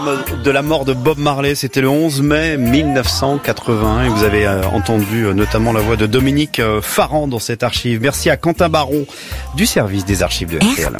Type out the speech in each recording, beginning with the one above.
De la mort de Bob Marley, c'était le 11 mai 1981 et vous avez entendu notamment la voix de Dominique Farran dans cette archive. Merci à Quentin Baron du service des archives de RTL.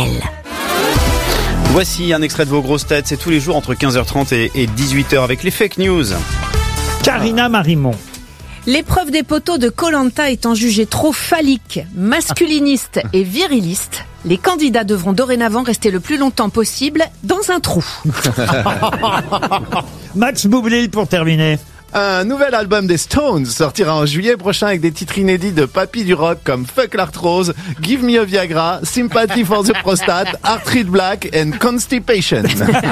Voici un extrait de vos grosses têtes, c'est tous les jours entre 15h30 et 18h avec les fake news. Karina Marimont. L'épreuve des poteaux de Koh-Lanta étant jugée trop phallique, masculiniste et viriliste, les candidats devront dorénavant rester le plus longtemps possible dans un trou. Max Boublil pour terminer. Un nouvel album des Stones sortira en juillet prochain avec des titres inédits de papy du rock comme Fuck l'Arthrose, Give Me a Viagra, Sympathy for the Prostate, Heart Black and Constipation.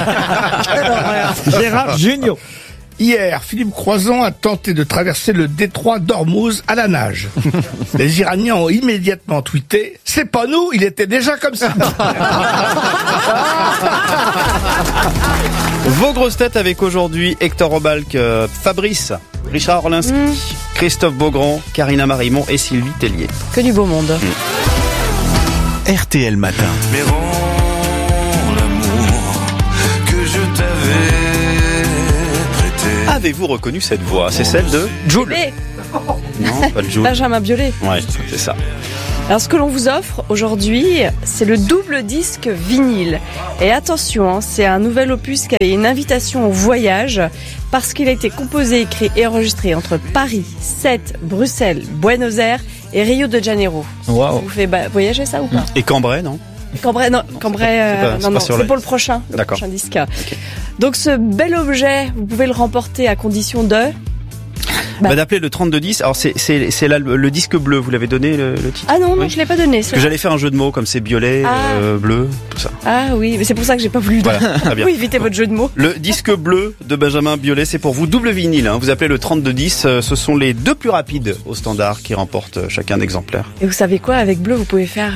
Gérard Jugnot. Hier, Philippe Croizon a tenté de traverser le détroit d'Ormuz à la nage. Les Iraniens ont immédiatement tweeté « C'est pas nous, il était déjà comme ça !» Vos grosses têtes avec aujourd'hui Hector Obalk, Fabrice, Richard Orlinski, Christophe Beaugrand, Karina Marimont et Sylvie Tellier. Que du beau monde. RTL Matin. Mais rends l'amour que je t'avais prêté. Avez-vous reconnu cette voix? C'est celle de Jul. Non, pas de Jul. Benjamin Biolay. Ouais, c'est ça. Alors ce que l'on vous offre aujourd'hui, c'est le double disque vinyle. Et attention, c'est un nouvel opus qui a une invitation au voyage parce qu'il a été composé, écrit et enregistré entre Paris, Sète, Bruxelles, Buenos Aires et Rio de Janeiro. Wow. Ça vous fait voyager ça ou pas? Et Cambrai, non? Cambrai, non, c'est pour le prochain, D'accord. Prochain disque. Okay. Donc ce bel objet, vous pouvez le remporter à condition de... d'appeler le 3210. Alors c'est là le disque bleu. Vous l'avez donné le titre? Ah non, je l'ai pas donné. Parce que j'allais faire un jeu de mots comme c'est violet, bleu, tout ça. Ah oui, mais c'est pour ça que j'ai pas voulu. Voilà, très bien. Oui, évitez votre jeu de mots. Le disque bleu de Benjamin Biolay, c'est pour vous, double vinyle. Hein. Vous appelez le 3210. Ce sont les deux plus rapides au standard qui remportent chacun d'exemplaires. Et vous savez quoi? Avec bleu, vous pouvez faire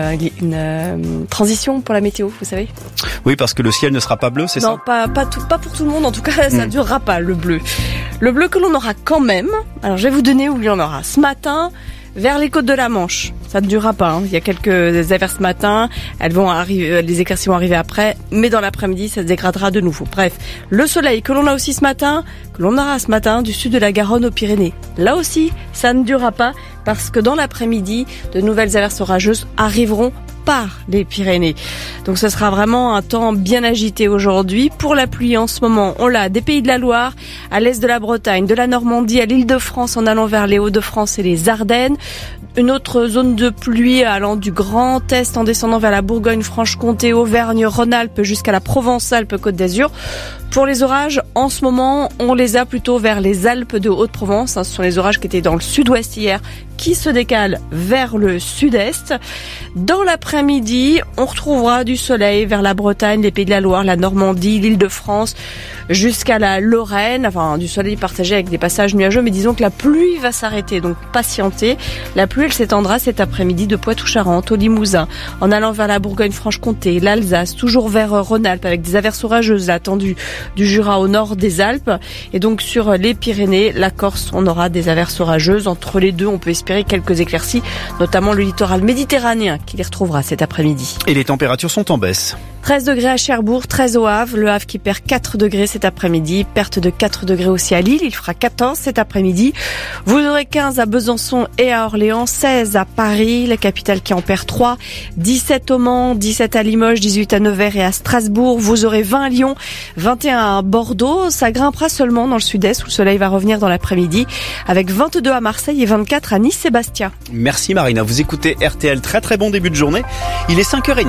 une transition pour la météo, vous savez? Oui, parce que le ciel ne sera pas bleu, c'est ça? Non, pas pour tout le monde. En tout cas, ça durera pas le bleu. Le bleu que l'on aura quand même. Alors je vais vous donner où il y en aura. Ce matin, vers les côtes de la Manche. Ça ne durera pas. Il y a quelques averses ce matin. Elles vont arriver, les éclaircies vont arriver après. Mais dans l'après-midi, ça se dégradera de nouveau. Bref, le soleil que l'on a aussi ce matin, que l'on aura ce matin du sud de la Garonne aux Pyrénées. Là aussi, ça ne durera pas parce que dans l'après-midi, de nouvelles averses orageuses arriveront par les Pyrénées. Donc ce sera vraiment un temps bien agité aujourd'hui. Pour la pluie en ce moment, on l'a des Pays de la Loire, à l'est de la Bretagne, de la Normandie, à l'Île-de-France en allant vers les Hauts-de-France et les Ardennes. Une autre zone de pluie allant du Grand Est en descendant vers la Bourgogne-Franche-Comté, Auvergne, Rhône-Alpes jusqu'à la Provence-Alpes-Côte d'Azur. Pour les orages, en ce moment, on les a plutôt vers les Alpes de Haute-Provence. Ce sont les orages qui étaient dans le sud-ouest hier, qui se décalent vers le sud-est. Dans l'après-midi, on retrouvera du soleil vers la Bretagne, les Pays de la Loire, la Normandie, l'Île-de-France, jusqu'à la Lorraine. Enfin, du soleil partagé avec des passages nuageux, mais disons que la pluie va s'arrêter, donc patientez. La pluie, elle s'étendra cet après-midi de Poitou-Charentes au Limousin, en allant vers la Bourgogne-Franche-Comté, l'Alsace, toujours vers Rhône-Alpes, avec des averses orageuses attendues du Jura au nord des Alpes. Et donc sur les Pyrénées, la Corse, on aura des averses orageuses. Entre les deux, on peut espérer quelques éclaircies, notamment le littoral méditerranéen qui les retrouvera cet après-midi. Et les températures sont en baisse. 13 degrés à Cherbourg, 13 au Havre. Le Havre qui perd 4 degrés cet après-midi. Perte de 4 degrés aussi à Lille. Il fera 14 cet après-midi. Vous aurez 15 à Besançon et à Orléans. 16 à Paris, la capitale qui en perd 3. 17 au Mans, 17 à Limoges, 18 à Nevers et à Strasbourg. Vous aurez 20 à Lyon, 21 à Bordeaux. Ça grimpera seulement dans le sud-est où le soleil va revenir dans l'après-midi. Avec 22 à Marseille et 24 à Nice et Bastia. Merci Marina. Vous écoutez RTL. Très très bon début de journée. Il est 5h30.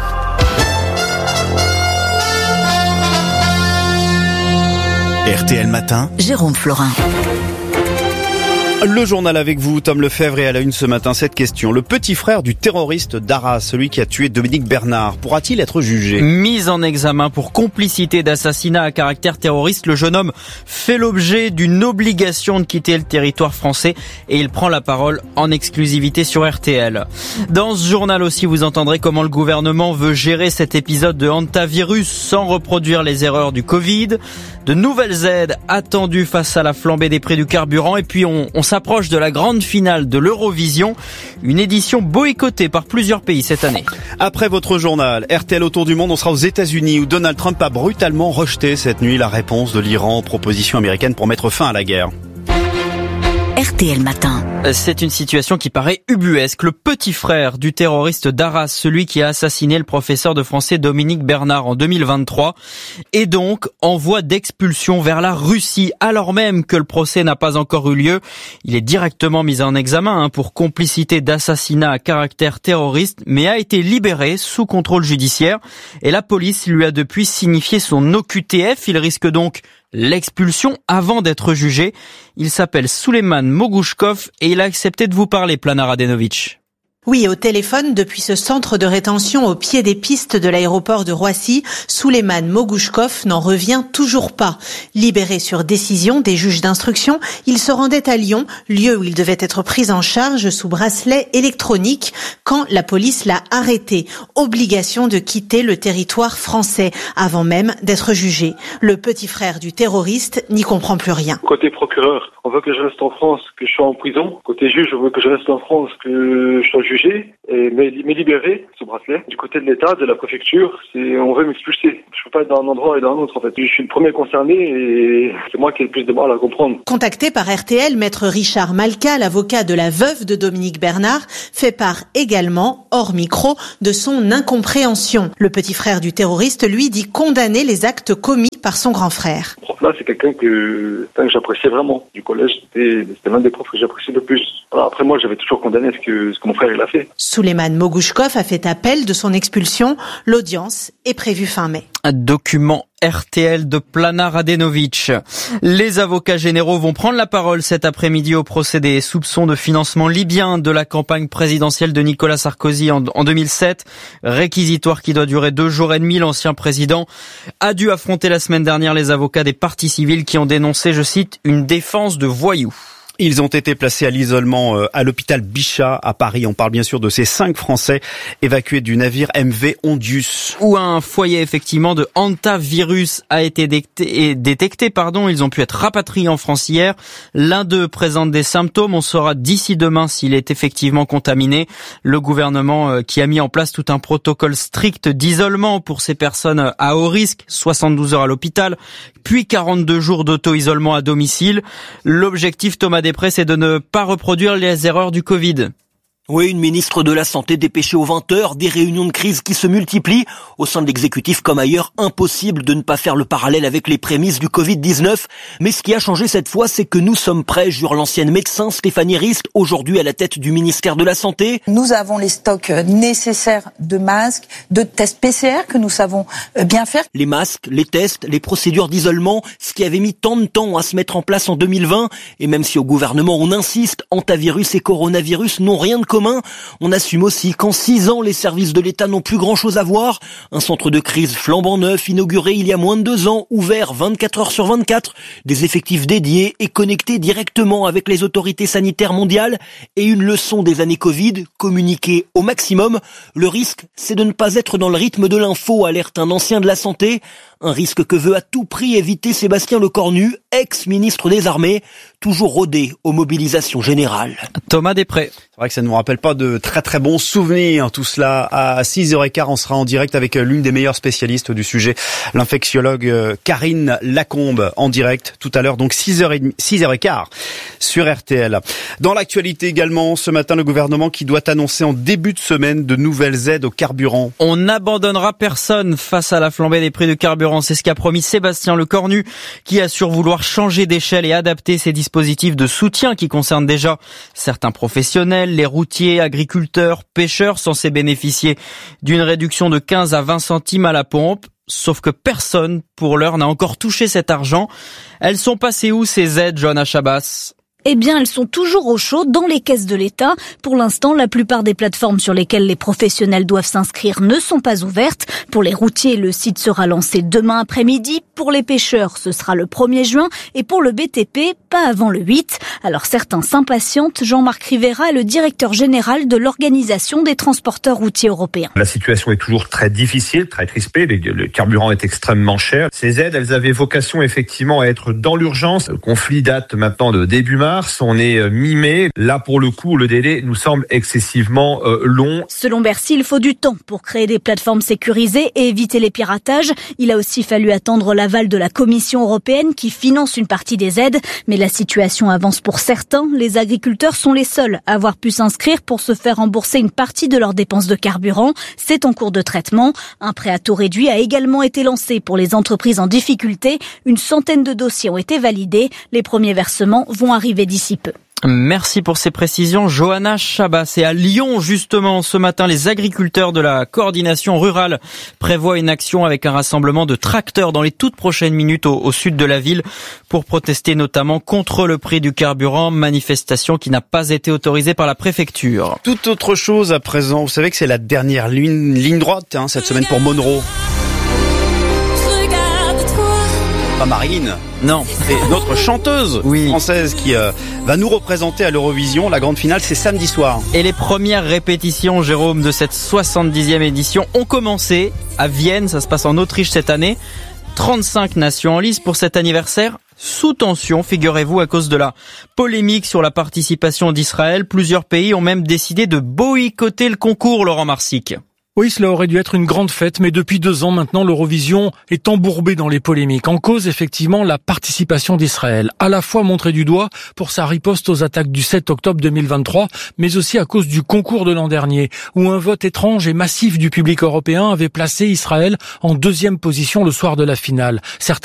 RTL Matin, Jérôme Florin. Le journal avec vous, Tom Lefebvre, et à la une ce matin, cette question. Le petit frère du terroriste d'Arras, celui qui a tué Dominique Bernard, pourra-t-il être jugé? Mis en examen pour complicité d'assassinat à caractère terroriste, le jeune homme fait l'objet d'une obligation de quitter le territoire français et il prend la parole en exclusivité sur RTL. Dans ce journal aussi, vous entendrez comment le gouvernement veut gérer cet épisode de hantavirus sans reproduire les erreurs du Covid. De nouvelles aides attendues face à la flambée des prix du carburant et puis on s'approche de la grande finale de l'Eurovision, une édition boycottée par plusieurs pays cette année. Après votre journal, RTL Autour du Monde, on sera aux États-Unis où Donald Trump a brutalement rejeté cette nuit la réponse de l'Iran aux propositions américaines pour mettre fin à la guerre. RTL Matin. C'est une situation qui paraît ubuesque. Le petit frère du terroriste d'Arras, celui qui a assassiné le professeur de français Dominique Bernard en 2023, est donc en voie d'expulsion vers la Russie, alors même que le procès n'a pas encore eu lieu. Il est directement mis en examen pour complicité d'assassinat à caractère terroriste, mais a été libéré sous contrôle judiciaire. Et la police lui a depuis signifié son OQTF. Il risque donc l'expulsion avant d'être jugé. Il s'appelle Souleymane Mogouchkov et il a accepté de vous parler, Plana Radenovic. Oui, au téléphone, depuis ce centre de rétention au pied des pistes de l'aéroport de Roissy, Souleymane Mogouchkov n'en revient toujours pas. Libéré sur décision des juges d'instruction, il se rendait à Lyon, lieu où il devait être pris en charge sous bracelet électronique, quand la police l'a arrêté. Obligation de quitter le territoire français, avant même d'être jugé. Le petit frère du terroriste n'y comprend plus rien. Côté procureur, on veut que je reste en France, que je sois en prison. Côté juge, on veut que je reste en France, que je sois jugé et me libérer sous bracelet. Du côté de l'État, de la préfecture, on veut m'expulser. Je peux pas être dans un endroit et dans un autre en fait. Je suis le premier concerné et c'est moi qui ai le plus de mal à comprendre. Contacté par RTL, maître Richard Malka, l'avocat de la veuve de Dominique Bernard, fait part également, hors micro, de son incompréhension. Le petit frère du terroriste, lui, dit condamner les actes commis par son grand frère. Ce prof-là, c'est quelqu'un que j'appréciais vraiment. Du collège, c'était l'un des profs que j'appréciais le plus. Alors après, moi, j'avais toujours condamné ce que mon frère il a fait. Souleymane Mogouchkov a fait appel de son expulsion. L'audience est prévue fin mai. Un document RTL de Plana Radenovic. Les avocats généraux vont prendre la parole cet après-midi au procès des soupçons de financement libyen de la campagne présidentielle de Nicolas Sarkozy en 2007. Réquisitoire qui doit durer 2 jours et demi. L'ancien président a dû affronter la semaine dernière les avocats des parties civiles qui ont dénoncé, je cite, une défense de voyous. Ils ont été placés à l'isolement à l'hôpital Bichat à Paris. On parle bien sûr de ces 5 Français évacués du navire MV Ondius. Où un foyer effectivement de hantavirus a été détecté. Ils ont pu être rapatriés en France hier. L'un d'eux présente des symptômes. On saura d'ici demain s'il est effectivement contaminé. Le gouvernement qui a mis en place tout un protocole strict d'isolement pour ces personnes à haut risque. 72 heures à l'hôpital, puis 42 jours d'auto-isolement à domicile. L'objectif, Thomas Després, c'est de ne pas reproduire les erreurs du Covid. Oui, une ministre de la Santé dépêchée aux 20h, des réunions de crise qui se multiplient. Au sein de l'exécutif comme ailleurs, impossible de ne pas faire le parallèle avec les prémices du Covid-19. Mais ce qui a changé cette fois, c'est que nous sommes prêts, jure l'ancienne médecin Stéphanie Rist, aujourd'hui à la tête du ministère de la Santé. Nous avons les stocks nécessaires de masques, de tests PCR que nous savons bien faire. Les masques, les tests, les procédures d'isolement, ce qui avait mis tant de temps à se mettre en place en 2020. Et même si au gouvernement on insiste, hantavirus et coronavirus n'ont rien de commun. On assume aussi qu'en 6 ans, les services de l'État n'ont plus grand-chose à voir. Un centre de crise flambant neuf, inauguré il y a moins de 2 ans, ouvert 24 heures sur 24, des effectifs dédiés et connectés directement avec les autorités sanitaires mondiales. Et une leçon des années Covid, communiquer au maximum. Le risque, c'est de ne pas être dans le rythme de l'info, alerte un ancien de la Santé. Un risque que veut à tout prix éviter Sébastien Lecornu, ex-ministre des Armées, toujours rodé aux mobilisations générales. Thomas Després. C'est vrai que ça ne nous rappelle pas de très très bons souvenirs, tout cela. À 6h15, on sera en direct avec l'une des meilleures spécialistes du sujet, l'infectiologue Karine Lacombe, en direct tout à l'heure, donc 6h15 sur RTL. Dans l'actualité également, ce matin, le gouvernement qui doit annoncer en début de semaine de nouvelles aides au carburant. On n'abandonnera personne face à la flambée des prix de carburant. C'est ce qu'a promis Sébastien Lecornu, qui assure vouloir changer d'échelle et adapter ses dispositifs de soutien qui concernent déjà certains professionnels, les routiers, agriculteurs, pêcheurs, censés bénéficier d'une réduction de 15 à 20 centimes à la pompe. Sauf que personne, pour l'heure, n'a encore touché cet argent. Elles sont passées où ces aides, Johanna Chabas ? Eh bien, elles sont toujours au chaud dans les caisses de l'État. Pour l'instant, la plupart des plateformes sur lesquelles les professionnels doivent s'inscrire ne sont pas ouvertes. Pour les routiers, le site sera lancé demain après-midi. Pour les pêcheurs, ce sera le 1er juin. Et pour le BTP, pas avant le 8. Alors certains s'impatientent. Jean-Marc Rivera est le directeur général de l'Organisation des transporteurs routiers européens. La situation est toujours très difficile, très crispée. Le carburant est extrêmement cher. Ces aides, elles avaient vocation effectivement à être dans l'urgence. Le conflit date maintenant de début mars. mars, on est mi-mai. Là, pour le coup, le délai nous semble excessivement long. Selon Bercy, il faut du temps pour créer des plateformes sécurisées et éviter les piratages. Il a aussi fallu attendre l'aval de la Commission européenne qui finance une partie des aides. Mais la situation avance pour certains. Les agriculteurs sont les seuls à avoir pu s'inscrire pour se faire rembourser une partie de leurs dépenses de carburant. C'est en cours de traitement. Un prêt à taux réduit a également été lancé pour les entreprises en difficulté. Une centaine de dossiers ont été validés. Les premiers versements vont arriver d'ici peu. Merci pour ces précisions, Johanna Chabas. Et à Lyon, justement, ce matin, les agriculteurs de la coordination rurale prévoient une action avec un rassemblement de tracteurs dans les toutes prochaines minutes au sud de la ville pour protester notamment contre le prix du carburant, manifestation qui n'a pas été autorisée par la préfecture. Toute autre chose à présent, vous savez que c'est la dernière ligne droite cette semaine pour Monroe. Pas Marilyn. Non. C'est notre chanteuse française qui va nous représenter à l'Eurovision. La grande finale, c'est samedi soir. Et les premières répétitions, Jérôme, de cette 70e édition ont commencé à Vienne. Ça se passe en Autriche cette année. 35 nations en lice pour cet anniversaire. Sous tension, figurez-vous, à cause de la polémique sur la participation d'Israël. Plusieurs pays ont même décidé de boycotter le concours, Laurent Marsic. Oui, cela aurait dû être une grande fête, mais depuis 2 ans maintenant, l'Eurovision est embourbée dans les polémiques. En cause, effectivement, la participation d'Israël, à la fois montrée du doigt pour sa riposte aux attaques du 7 octobre 2023, mais aussi à cause du concours de l'an dernier, où un vote étrange et massif du public européen avait placé Israël en 2e position le soir de la finale. Certains